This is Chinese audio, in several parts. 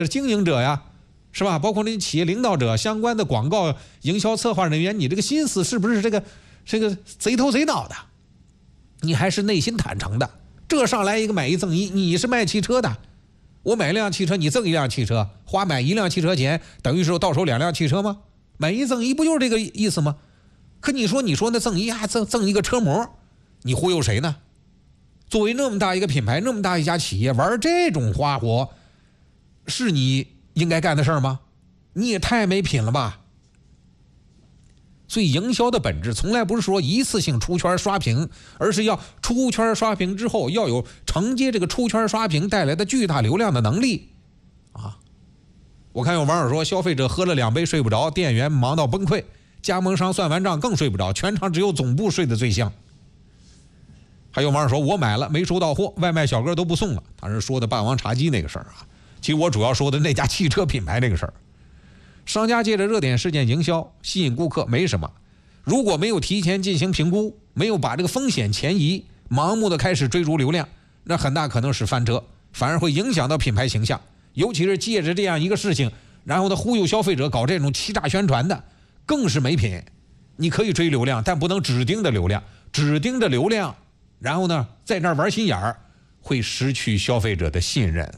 经营者呀，是吧？包括那企业领导者、相关的广告营销策划人员，你这个心思是不是这个贼头贼脑的？你还是内心坦诚的？这上来一个买一赠一，你是卖汽车的，我买一辆汽车，你赠一辆汽车，花买一辆汽车钱，等于是到手2辆汽车吗？买一赠一不就是这个意思吗？可你说那赠一啊，赠一个车模，你忽悠谁呢？作为那么大一个品牌，那么大一家企业，玩这种花活，是你应该干的事儿吗？你也太没品了吧！所以营销的本质从来不是说一次性出圈刷屏，而是要出圈刷屏之后要有承接这个出圈刷屏带来的巨大流量的能力啊！我看有网友说，消费者喝了2杯睡不着，店员忙到崩溃，加盟商算完账更睡不着，全场只有总部睡得最香。还有网友说，我买了没收到货，外卖小哥都不送了。他是说的霸王茶姬那个事儿啊，其实我主要说的那家汽车品牌那个事儿。商家借着热点事件营销吸引顾客没什么，如果没有提前进行评估，没有把这个风险前移，盲目的开始追逐流量，那很大可能是翻车，反而会影响到品牌形象。尤其是借着这样一个事情，然后呢忽悠消费者搞这种欺诈宣传的，更是没品。你可以追流量，但不能只盯着流量，只盯着流量，然后呢在那儿玩心眼儿，会失去消费者的信任。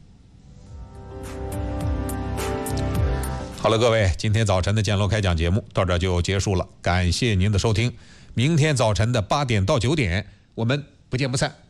好了，各位，今天早晨的建楼开讲节目到这就结束了，感谢您的收听。明天早晨的8点到9点，我们不见不散。